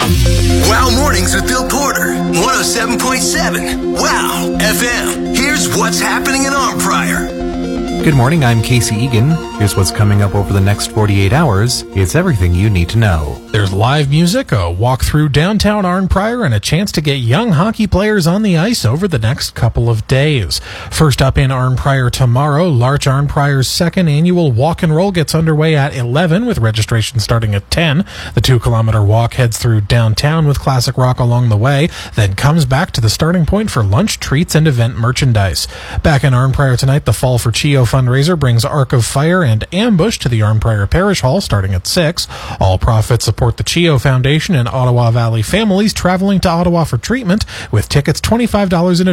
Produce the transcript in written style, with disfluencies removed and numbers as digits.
Wow Mornings with Bill Porter, 107.7. Wow FM. Here's what's happening in Arnprior. Good morning, I'm Casey Egan. Here's what's coming up over the next 48 hours. It's everything you need to know. There's live music, a walk through downtown Arnprior, and a chance to get young hockey players on the ice over the next couple of days. First up in Arnprior tomorrow, Larch Arnprior's second annual Walk and Roll gets underway at 11 with registration starting at 10. The 2-kilometer walk heads through downtown with classic rock along the way, then comes back to the starting point for lunch, treats, and event merchandise. Back in Arnprior tonight, the Fall for Chio fundraiser brings Arc of Fire and Ambush to the Arnprior Parish Hall starting at 6. All profits support the Chio Foundation and Ottawa Valley families traveling to Ottawa for treatment, with tickets $25 in